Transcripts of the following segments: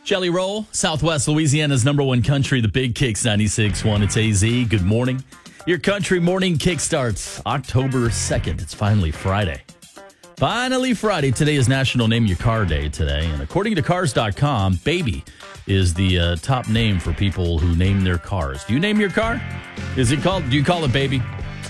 Jelly Roll, Southwest Louisiana's number one country, the Big Kicks 96.1. It's AZ. Good morning. Your country morning kick starts October 2nd. It's finally Friday. Finally Friday. Today is National Name Your Car Day today. And according to Cars.com, Baby is the top name for people who name their cars. Do you name your car? Do you call it Baby?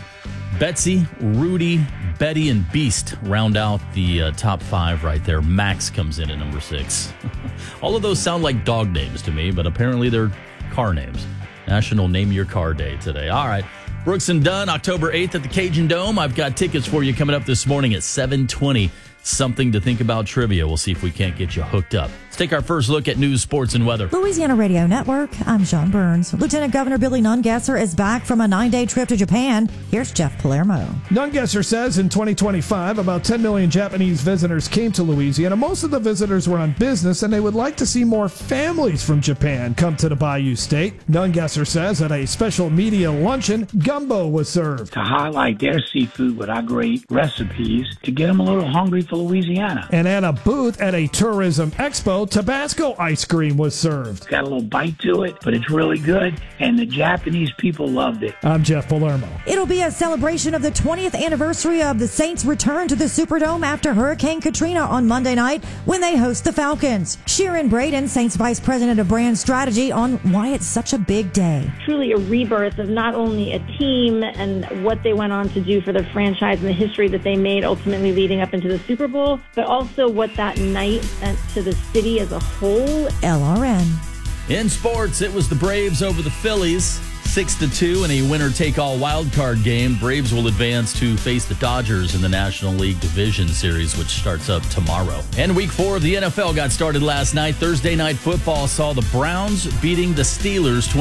Betsy, Rudy, Betty, and Beast round out the top five right there. Max comes in at number 6. All of those sound like dog names to me, but apparently they're car names. National Name Your Car Day today. All right. Brooks and Dunn, October 8th at the Cajun Dome. I've got tickets for you coming up this morning at 7:20. Something to think about trivia. We'll see if we can't get you hooked up. Let's take our first look at news, sports, and weather. Louisiana Radio Network, I'm Sean Burns. Lieutenant Governor Billy Nungesser is back from a 9-day trip to Japan. Here's Jeff Palermo. Nungesser says in 2025, about 10 million Japanese visitors came to Louisiana. Most of the visitors were on business, and they would like to see more families from Japan come to the Bayou State. Nungesser says at a special media luncheon, gumbo was served. To highlight their seafood with our great recipes, to get them a little hungry for Louisiana. And at a booth at a tourism expo, Tabasco ice cream was served. Got a little bite to it, but it's really good, and the Japanese people loved it. I'm Jeff Palermo. It'll be a celebration of the 20th anniversary of the Saints' return to the Superdome after Hurricane Katrina on Monday night when they host the Falcons. Sharon Braden, Saints Vice President of Brand Strategy, on why it's such a big day. Truly a rebirth of not only a team and what they went on to do for the franchise and the history that they made ultimately leading up into the Super Bowl, but also what that night meant to the city as a whole. LRN. In sports, it was the Braves over the Phillies, 6-2 in a winner-take-all wildcard game. Braves will advance to face the Dodgers in the National League Division Series, which starts up tomorrow. And Week 4 of the NFL got started last night. Thursday Night Football saw the Browns beating the Steelers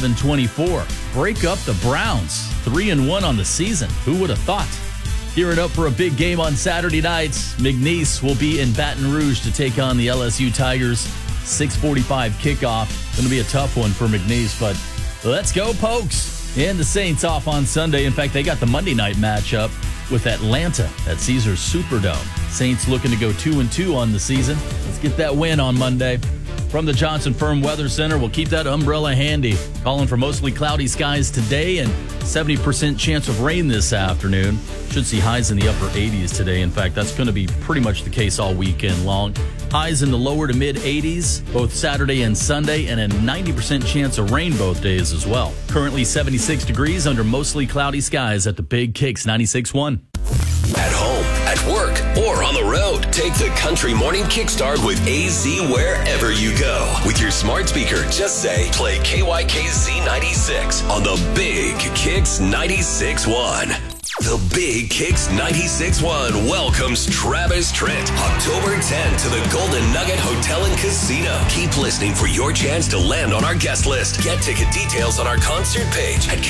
27-24. Break up the Browns, 3-1 on the season. Who would have thought? Gearing up for a big game on Saturday nights. McNeese will be in Baton Rouge to take on the LSU Tigers. 6:45 kickoff. Going to be a tough one for McNeese, but let's go, Pokes. And the Saints off on Sunday. In fact, they got the Monday night matchup with Atlanta at Caesars Superdome. Saints looking to go 2-2 on the season. Let's get that win on Monday. From the Johnson Firm Weather Center, we'll keep that umbrella handy. Calling for mostly cloudy skies today and 70% chance of rain this afternoon. Should see highs in the upper 80s today. In fact, that's going to be pretty much the case all weekend long. Highs in the lower to mid 80s, both Saturday and Sunday, and a 90% chance of rain both days as well. Currently 76 degrees under mostly cloudy skies at the Big Kicks 96.1. At home, at work, or on the road, take the Country Morning Kickstart with AZ wherever you go. With your smart speaker, just say, play KYKZ 96 on the Big Kicks 96.1. The Big Kicks 96.1 welcomes Travis Trent, October 10 to the Golden Nugget Hotel and Casino. Keep listening for your chance to land on our guest list. Get ticket details on our concert page at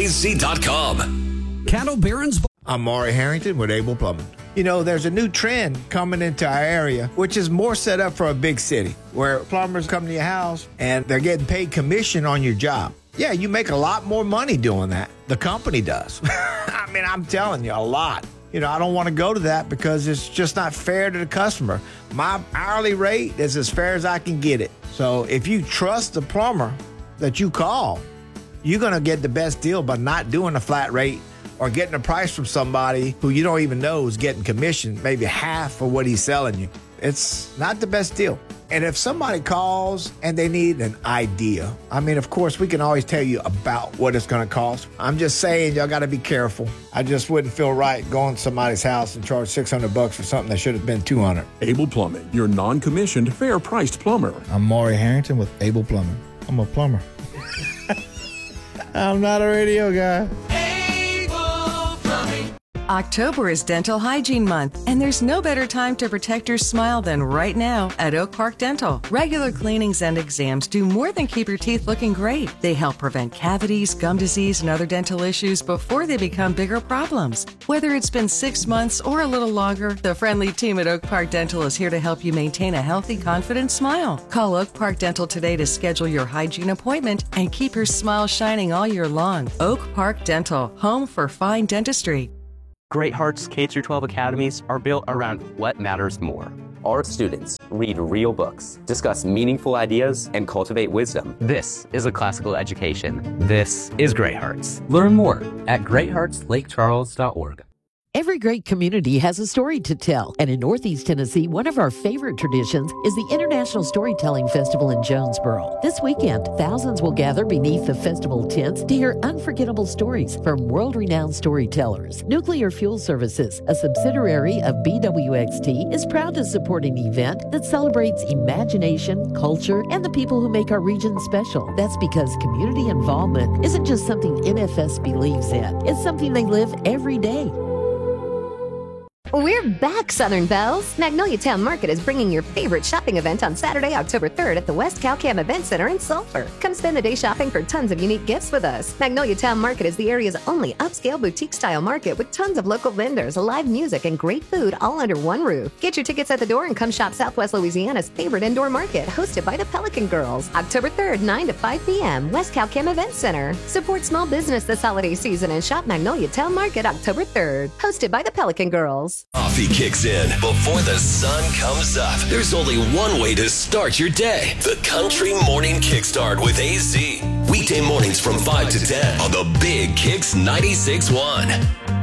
kykz.com. Cattle Barons. I'm Maury Harrington with Able Plumbing. You know, there's a new trend coming into our area, which is more set up for a big city, where plumbers come to your house and they're getting paid commission on your job. Yeah, you make a lot more money doing that. The company does. I mean, I'm telling you, a lot. You know, I don't want to go to that because it's just not fair to the customer. My hourly rate is as fair as I can get it. So if you trust the plumber that you call, you're going to get the best deal by not doing a flat rate or getting a price from somebody who you don't even know is getting commission, maybe half of what he's selling you. It's not the best deal. And if somebody calls and they need an idea, I mean, of course, we can always tell you about what it's going to cost. I'm just saying, y'all got to be careful. I just wouldn't feel right going to somebody's house and charge $600 for something that should have been $200. Able Plumbing, your non-commissioned, fair-priced plumber. I'm Maury Harrington with Able Plumbing. I'm a plumber. I'm not a radio guy. October is Dental Hygiene Month, and there's no better time to protect your smile than right now at Oak Park Dental. Regular cleanings and exams do more than keep your teeth looking great. They help prevent cavities, gum disease, and other dental issues before they become bigger problems. Whether it's been 6 months or a little longer, the friendly team at Oak Park Dental is here to help you maintain a healthy, confident smile. Call Oak Park Dental today to schedule your hygiene appointment and keep your smile shining all year long. Oak Park Dental, home for fine dentistry. Great Hearts K-12 academies are built around what matters more. Our students read real books, discuss meaningful ideas, and cultivate wisdom. This is a classical education. This is Great Hearts. Learn more at greatheartslakecharles.org. Every great community has a story to tell, and in Northeast Tennessee, one of our favorite traditions is the International Storytelling Festival in Jonesboro. This weekend, thousands will gather beneath the festival tents to hear unforgettable stories from world-renowned storytellers. Nuclear Fuel Services, a subsidiary of BWXT, is proud to support an event that celebrates imagination, culture, and the people who make our region special. That's because community involvement isn't just something NFS believes in. It's something they live every day. We're back, Southern Belles. Magnolia Town Market is bringing your favorite shopping event on Saturday, October 3rd at the West Calcam Event Center in Sulphur. Come spend the day shopping for tons of unique gifts with us. Magnolia Town Market is the area's only upscale boutique-style market with tons of local vendors, live music, and great food all under one roof. Get your tickets at the door and come shop Southwest Louisiana's favorite indoor market, hosted by the Pelican Girls. October 3rd, 9 to 5 p.m., West Calcam Event Center. Support small business this holiday season and shop Magnolia Town Market October 3rd, hosted by the Pelican Girls. Coffee kicks in before the sun comes up. There's only one way to start your day. The Country Morning Kickstart with AZ. Weekday mornings from 5 to 10 on the Big Kicks 96.1.